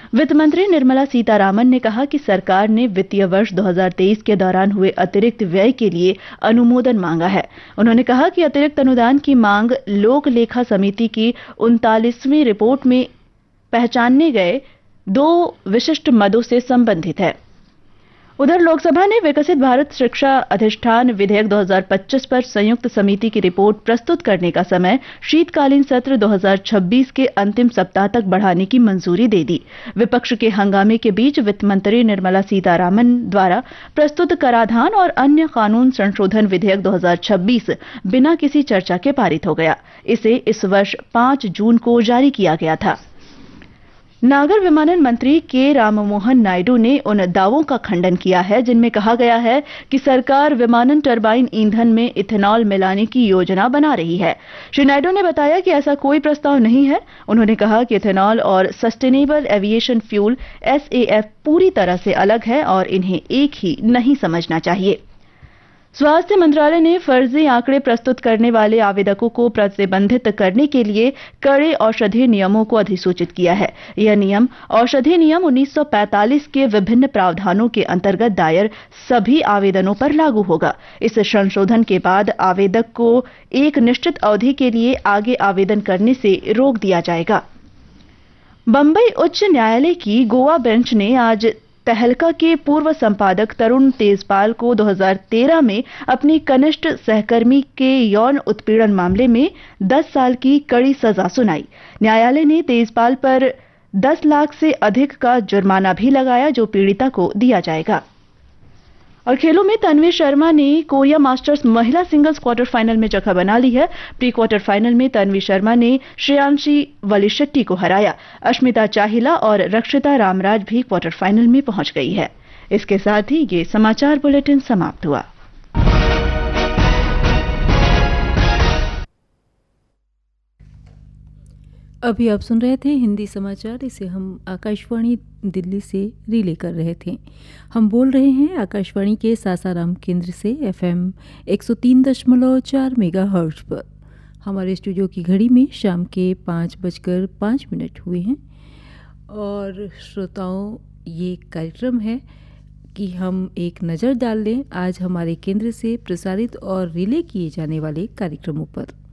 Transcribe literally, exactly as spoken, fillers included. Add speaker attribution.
Speaker 1: वित्त मंत्री निर्मला सीतारामन ने कहा कि सरकार ने वित्तीय वर्ष दो हज़ार तेईस के दौरान हुए अतिरिक्त व्यय के लिए अनुमोदन मांगा है। उन्होंने कहा कि अतिरिक्त अनुदान की मांग लोक लेखा समिति की उनतालीसवीं रिपोर्ट में पहचाने गए दो विशिष्ट मदों से संबंधित है। उधर लोकसभा ने विकसित भारत शिक्षा अधिष्ठान विधेयक दो हज़ार पच्चीस पर संयुक्त समिति की रिपोर्ट प्रस्तुत करने का समय शीतकालीन सत्र दो हज़ार छब्बीस के अंतिम सप्ताह तक बढ़ाने की मंजूरी दे दी। विपक्ष के हंगामे के बीच वित्त मंत्री निर्मला सीतारामन द्वारा प्रस्तुत कराधान और अन्य कानून संशोधन विधेयक दो हज़ार छब्बीस बिना किसी चर्चा के पारित हो गया। इसे इस वर्ष पांच जून को जारी किया गया था। नागर विमानन मंत्री के राममोहन नायडू ने उन दावों का खंडन किया है जिनमें कहा गया है कि सरकार विमानन टरबाइन ईंधन में इथेनॉल मिलाने की योजना बना रही है। श्री नायडू ने बताया कि ऐसा कोई प्रस्ताव नहीं है। उन्होंने कहा कि इथेनॉल और sustainable aviation fuel S A F पूरी तरह से अलग है और इन्हें एक ही नहीं समझना चाहिए। स्वास्थ्य मंत्रालय ने फर्जी आंकड़े प्रस्तुत करने वाले आवेदकों को प्रतिबंधित करने के लिए कड़े औषधि नियमों को अधिसूचित किया है। यह नियम औषधि नियम उन्नीस सौ पैंतालीस के विभिन्न प्रावधानों के अंतर्गत दायर सभी आवेदनों पर लागू होगा। इस संशोधन के बाद आवेदक को एक निश्चित अवधि के लिए आगे आवेदन करने से रोक दिया जाएगा। बंबई उच्च न्यायालय की गोवा बेंच ने आज तहलका के पूर्व संपादक तरुण तेजपाल को दो हज़ार तेरह में अपनी कनिष्ठ सहकर्मी के यौन उत्पीड़न मामले में दस साल की कड़ी सजा सुनाई। न्यायालय ने तेजपाल पर दस लाख से अधिक का जुर्माना भी लगाया जो पीड़िता को दिया जाएगा। और खेलों में तन्वी शर्मा ने कोरिया मास्टर्स महिला सिंगल्स क्वार्टर फाइनल में जगह बना ली है। प्री क्वार्टर फाइनल में तन्वी शर्मा ने श्रेयांशी वलिशेट्टी को हराया। अश्मिता चाहिला और रक्षिता रामराज भी क्वार्टर फाइनल में पहुंच गई है। इसके साथ ही ये समाचार बुलेटिन समाप्त हुआ।
Speaker 2: अभी आप सुन रहे थे हिंदी समाचार। इसे हम आकाशवाणी दिल्ली से रिले कर रहे थे। हम बोल रहे हैं आकाशवाणी के सासाराम केंद्र से एफएम एक सौ तीन दशमलव चार मेगा हर्ट्ज पर। हमारे स्टूडियो की घड़ी में शाम के पाँच बजकर पाँच मिनट हुए हैं और श्रोताओं ये कार्यक्रम है कि हम एक नज़र डाल लें आज हमारे केंद्र से प्रसारित और रिले किए जाने वाले कार्यक्रमों पर।